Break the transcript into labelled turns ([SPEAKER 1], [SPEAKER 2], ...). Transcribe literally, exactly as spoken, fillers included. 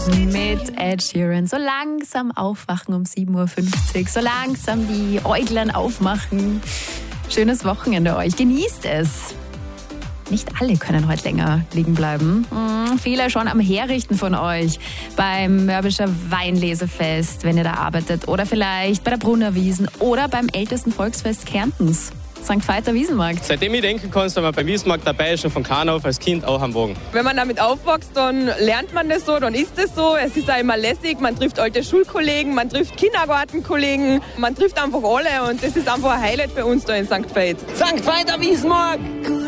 [SPEAKER 1] mit Ed Sheeran. So langsam aufwachen um sieben Uhr fünfzig, so langsam die Äuglein aufmachen. Schönes Wochenende euch, genießt es. Nicht alle können heute länger liegen bleiben. Hm, viele schon am Herrichten von euch beim Mörvischer Weinlesefest, wenn ihr da arbeitet. Oder vielleicht bei der Brunnerwiesen oder beim ältesten Volksfest Kärntens, Sankt Veiter Wiesenmarkt.
[SPEAKER 2] Seitdem ich denken kann, wenn man beim Wiesenmarkt dabei ist, schon von klein auf als Kind auch am Wagen.
[SPEAKER 3] Wenn man damit aufwächst, dann lernt man das so, dann ist es so. Es ist auch immer lässig, man trifft alte Schulkollegen, man trifft Kindergartenkollegen, man trifft einfach alle und das ist einfach ein Highlight für uns da in Sankt Veit.
[SPEAKER 4] Sankt Veiter Wiesenmarkt!